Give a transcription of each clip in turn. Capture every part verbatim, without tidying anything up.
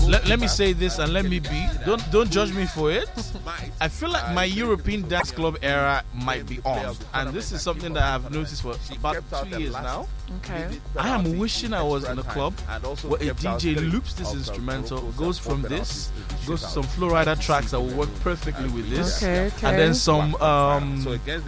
let, let me say this and let me be. Don't don't judge me for it. I feel like my European dance club era might be on, and this is something that I've noticed for about two years now. Okay. I am wishing I was in a club where a D J loops this instrumental, goes from this, goes to some Flowrider tracks that will work perfectly with this, Okay, okay. and then some um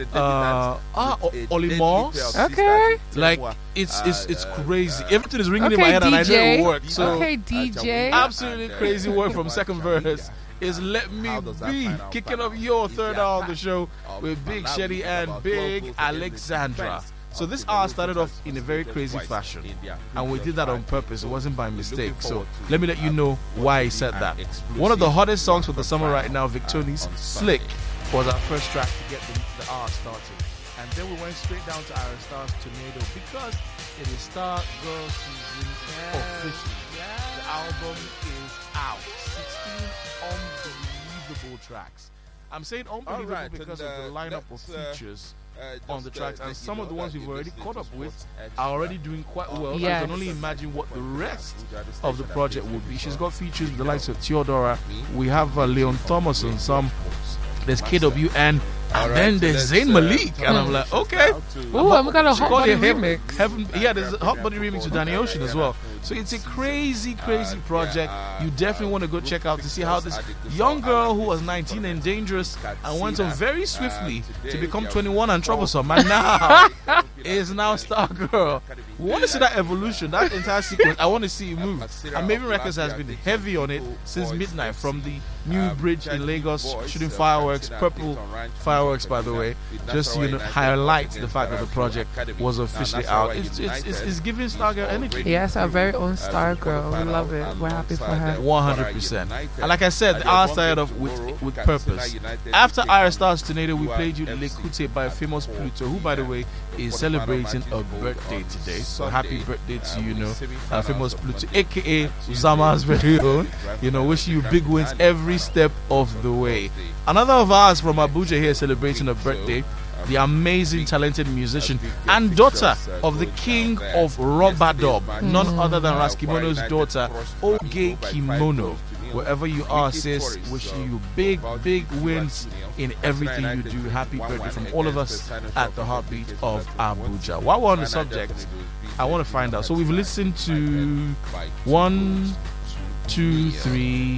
uh ah O- Olimos. Okay. Like it's it's it's crazy. Everything is ringing in Okay, my head, and I know D J. it works. So Okay, D J. absolutely crazy word from second verse is Let Me Be, kicking off your third hour of the show with Big Shetty and Big Alexandra. So this hour started off in a very crazy fashion, and we did that on purpose. It wasn't by mistake. So let me let you know why I said that. One of the hottest songs for the summer right now, Victoni's Slick, was our first track to get the, the hour started. And then we went straight down to Iron Star's Tornado because it is Star Girl season officially. The album is out. sixteen unbelievable tracks. I'm saying unbelievable right, because and, of the uh, lineup of let's, uh, features Uh, on the just, tracks, uh, and let some you of the know ones that we've you already listen caught to up with Sports Edge are already doing quite well. Yes. I can only imagine what the rest of the project will be. She's got features with the likes of Theodora. We have uh, Leon Thomas on some. There's K W N. And Alright, then so there's let's, Zayn uh, Malik. And I'm talk like, about okay. just Ooh, and we got a She hot called body it heaven, remix. heaven, yeah, there's a hot body remix with Danny Ocean as well. So it's a crazy, crazy project. You definitely want to go check out to see how this young girl who was nineteen and dangerous and went on very swiftly to become twenty-one and troublesome, and now is now Star Girl. We want to see that evolution, that entire sequence. I want to see it move. And Maven Records has been heavy on it since midnight, from the new bridge in Lagos, shooting fireworks, purple fireworks, by the way, just to, you know, highlight the fact that the project was officially out. It's, it's, it's, it's giving Star Girl energy. Yes, our very own Star Girl. We love it. We're happy for her. one hundred percent. And like I said, the hour started off with, with purpose. After Iron Stars Tornado, we played you Lekute by famous Pluto, who, by the way, is celebrating a birthday today. So happy birthday to you, know, uh, famous Pluto, aka Uzama's very own. You know, wishing you big wins every step of the way. Another of ours from Abuja here celebrating a birthday. The amazing, talented musician and daughter of the king of rubber dub, none other than Raskimono's daughter, Oge Kimono. Wherever you are, sis, wishing you big, big wins in everything you do. Happy birthday from all of us at the Heartbeat of Abuja. While we're on the subject, I want to find out. So we've listened to one, two, three,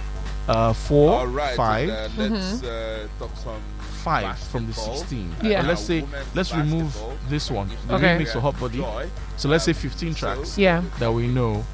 uh, four, five. Let's uh, talk some Five from the sixteen. Yeah. But let's say, let's remove this one, the Okay. remix for Hot Body. So let's say fifteen tracks Yeah. that we know,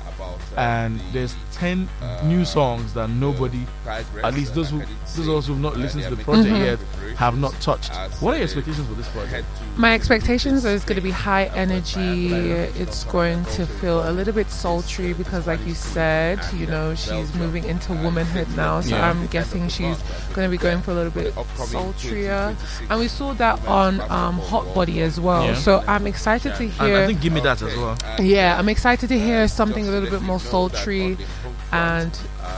and there's ten new songs that nobody, at least those who, those of us who've not listened to the project Mhm. yet, have not touched. What are your expectations for this project? My expectations are it's going to be high energy. It's going to feel a little bit sultry because, like you said, you know, she's moving into womanhood now. So Yeah. I'm guessing she's going to be going for a little bit sultrier. And we saw that on um, Hot Body as well. Yeah. So I'm excited to And hear. I think give me that as well. Yeah, I'm excited to hear something a little bit more sultry and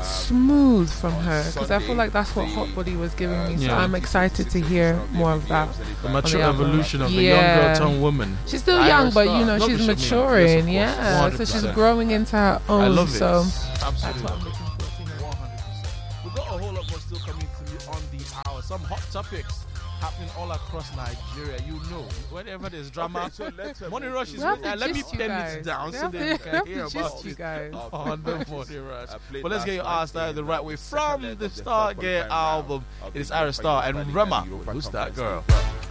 smooth from her, because I feel like that's what Hot Body was giving me. So Yeah. I'm excited to hear more of that. The mature on the album. evolution of the Yeah. young girl turned woman. She's still Iris young, but Star. you know, Love she's the show, man. maturing. Yes, of course. Yeah, so she's one hundred percent. growing into her own. I love it. So Absolutely. that's what I'm looking forward to. one hundred percent. We've got a whole lot more still coming through on the hour. Some hot topics happening all across Nigeria. You know, whenever there's drama, Okay, so let's, uh, Morning Rush is We have with, uh, to let me gist you pen guys. it down We so have that to- you we can have hear to about gist you it guys. on the Morning Rush. I played But let's get your last ass started the night right in way the from second leg the of the Stargate third qualifying album. round of It is the Iris Star Europa and League Rema. and Europa Who's that Conference girl?